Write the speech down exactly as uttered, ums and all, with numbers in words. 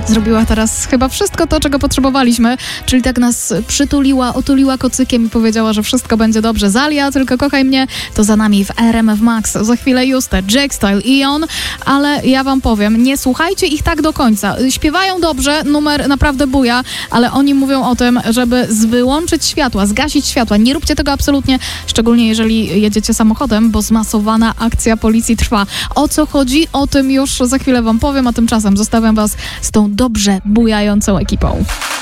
zrobiła teraz chyba wszystko to, czego potrzebowaliśmy, czyli tak nas przytuliła, otuliła kocykiem i powiedziała, że wszystko będzie dobrze. Zalia, tylko kochaj mnie, to za nami w R M F Max. Za chwilę Juste, Jake Style i on, ale ja wam powiem, nie słuchajcie ich tak do końca. Śpiewają dobrze, numer naprawdę buja, ale oni mówią o tym, żeby wyłączyć światła, zgasić światła. Nie róbcie tego absolutnie, szczególnie jeżeli jedziecie samochodem, bo zmasowana akcja policji trwa. O co chodzi? O tym już za chwilę wam powiem, a tymczasem zostawiam was z tą dobrze bujającą ekipą.